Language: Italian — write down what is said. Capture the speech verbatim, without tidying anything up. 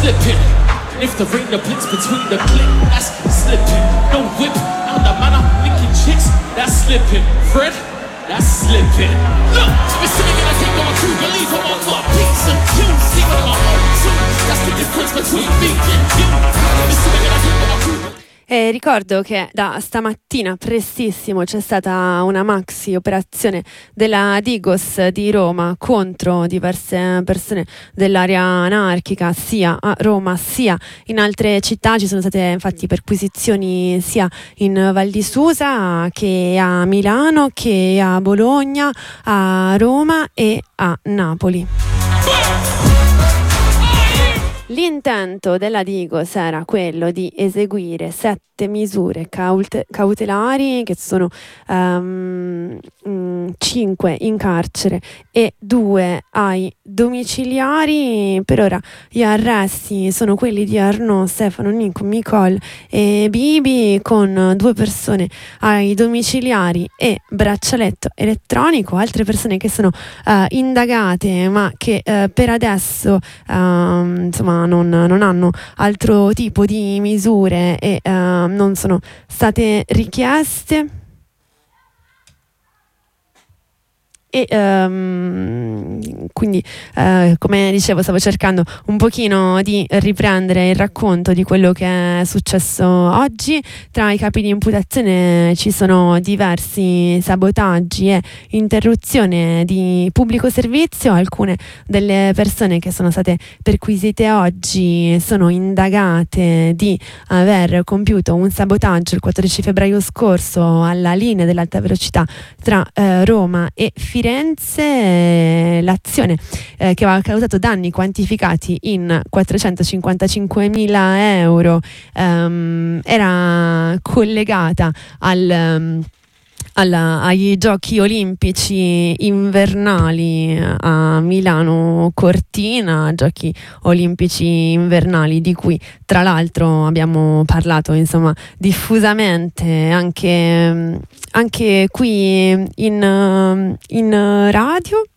slipping. And if the rain the blitz between the click, that's slipping. No whip, out the man, I'm licking chicks, that's slipping. Fred, that's slipping. Look, I'm sitting in a game with my crew, believe I'm on my beats and you see what I'm on too. That's the difference between me and you. I'm sitting in a game with my crew. E ricordo che da stamattina prestissimo c'è stata una maxi operazione della Digos di Roma contro diverse persone dell'area anarchica sia a Roma sia in altre città. Ci sono state infatti perquisizioni sia in Val di Susa che a Milano, che a Bologna, a Roma e a Napoli. L'intento della Digos era quello di eseguire sette misure caute- cautelari, che sono um, cinque in carcere e due ai domiciliari. Per ora gli arresti sono quelli di Arnaud, Stefano, Nico, Nicole e Bibi, con due persone ai domiciliari e braccialetto elettronico. Altre persone che sono uh, indagate ma che uh, per adesso uh, insomma Non, non hanno altro tipo di misure e uh, non sono state richieste. E um, quindi uh, come dicevo, stavo cercando un pochino di riprendere il racconto di quello che è successo oggi. Tra i capi di imputazione ci sono diversi sabotaggi e interruzione di pubblico servizio. Alcune delle persone che sono state perquisite oggi sono indagate di aver compiuto un sabotaggio il quattordici febbraio scorso alla linea dell'alta velocità tra uh, Roma e Firenze. Firenze, l'azione eh, che aveva causato danni quantificati in quattrocentocinquantacinquemila euro ehm, era collegata al um, Alla, agli giochi olimpici invernali a Milano Cortina, giochi olimpici invernali di cui tra l'altro abbiamo parlato insomma diffusamente anche, anche qui in, in radio.